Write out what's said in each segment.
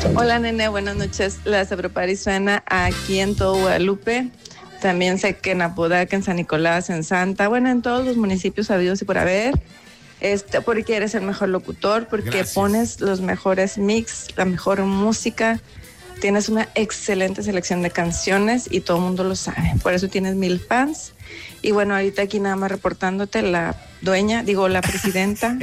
Hola, nene, buenas noches. La Sabropari suena aquí en todo Guadalupe. También sé que en Apodaca, en San Nicolás, en Santa, bueno, en todos los municipios habidos y por haber. Porque eres el mejor locutor, porque Gracias. pones los mejores mix, la mejor música. Tienes una excelente selección de canciones y todo el mundo lo sabe. Por eso tienes 1000 fans. Y bueno, ahorita aquí nada más reportándote la presidenta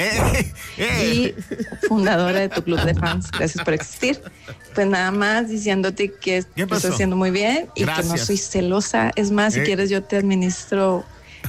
y fundadora de tu club de fans. Gracias por existir. Pues nada más diciéndote que lo estás haciendo muy bien y Gracias. que no soy celosa. Es más, si quieres yo te administro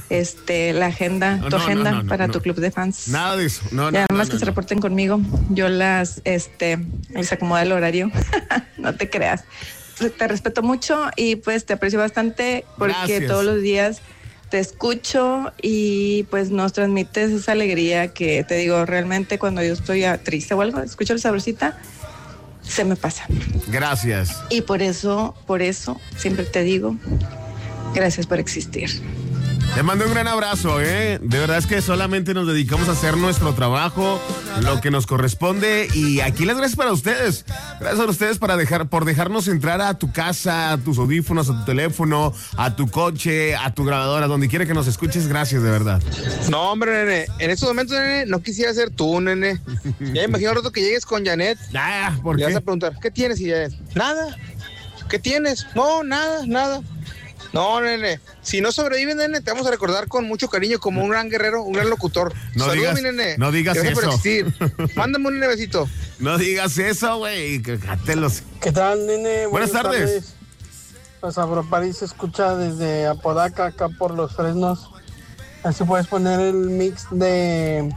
la agenda, para tu club de fans. Nada de eso. Y además que se reporten conmigo. Yo les acomoda el horario. No te creas. Te respeto mucho y pues te aprecio bastante porque Gracias. todos los días te escucho y pues nos transmites esa alegría que te digo, realmente cuando yo estoy triste o algo, escucho la sabrosita, se me pasa. Gracias. Y por eso siempre te digo, gracias por existir. Te mando un gran abrazo, De verdad es que solamente nos dedicamos a hacer nuestro trabajo, lo que nos corresponde, y aquí las gracias para ustedes. Gracias a ustedes por dejarnos entrar a tu casa, a tus audífonos, a tu teléfono, a tu coche, a tu grabadora, donde quiera que nos escuches. Gracias, de verdad. No, hombre, nene, en estos momentos, nene, no quisiera ser tú, nene. Ya me imagino el rato que llegues con Janet. ¿Por y qué? vas a preguntar, ¿qué tienes? Y Janet, nada. ¿Qué tienes? No, nada. No, nene, si no sobrevives, nene, te vamos a recordar con mucho cariño como un gran guerrero, un gran locutor. Saludos, mi nene. No digas Gracias por eso. existir. Mándame un besito. No digas eso, güey. Cátelos. ¿Qué tal, nene? Buenas tardes. La Sabropari se escucha desde Apodaca, acá por Los Fresnos. Así puedes poner el mix de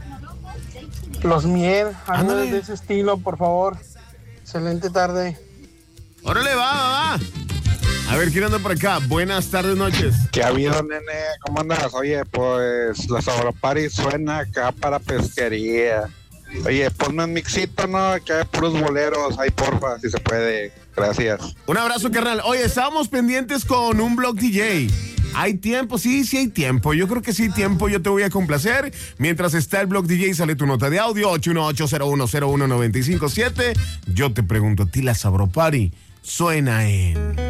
Los Mier, algo de ese estilo, por favor. Excelente tarde. Órale, va. A ver, ¿quién anda por acá? Buenas tardes, noches. ¿Qué ha habido, nene? ¿Cómo andas? Oye, pues la Sabropari suena acá para pesquería. Oye, ponme un mixito, ¿no? Que hay puros boleros. Ahí, porfa, si se puede. Gracias. Un abrazo, carnal. Oye, estábamos pendientes con un blog DJ. ¿Hay tiempo? Sí hay tiempo. Yo creo que sí hay tiempo. Yo te voy a complacer. Mientras está el blog DJ, sale tu nota de audio, 818-0101-957. Yo te pregunto a ti, la Sabropari suena en...